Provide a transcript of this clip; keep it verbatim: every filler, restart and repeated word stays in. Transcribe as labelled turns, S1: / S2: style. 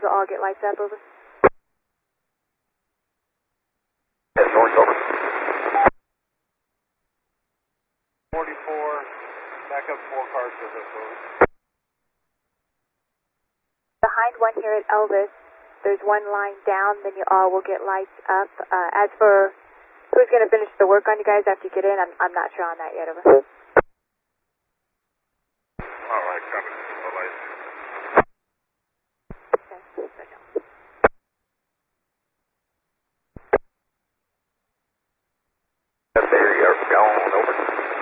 S1: will all get lights up, over.
S2: Yes, north, over.
S3: forty-four, back up four cars with us, over.
S1: Behind one here at Elvis, there's one line down, then you all will get lights up. Uh, as for who's going to finish the work on you guys after you get in, I'm, I'm not sure on that yet, over.